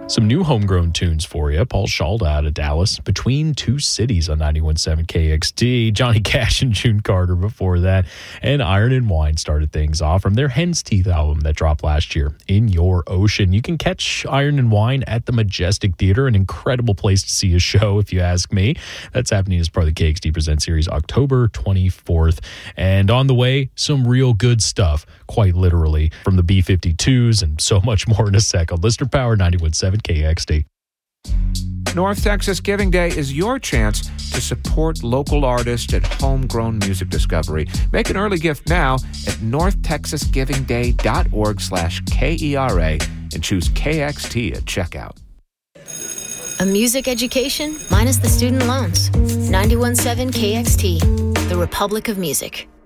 Some new homegrown tunes for you. Paul Shalda out of Dallas, Between Two Cities on 91.7 KXT. Johnny Cash and June Carter before that. And Iron and Wine started things off from their Hen's Teeth album that dropped last year, In Your Ocean. You can catch Iron and Wine at the Majestic Theater, an incredible place to see a show, if you ask me. That's happening as part of the KXT Present Series, October 24th. And on the way, some real good stuff, quite literally, from the B-52s and so much more in a sec on Listener Power 91.7 KXT. North Texas Giving Day is your chance to support local artists and homegrown music discovery. Make an early gift now at northtexasgivingday.org/KERA and choose KXT at checkout. A music education minus the student loans. 91.7 KXT, the Republic of Music.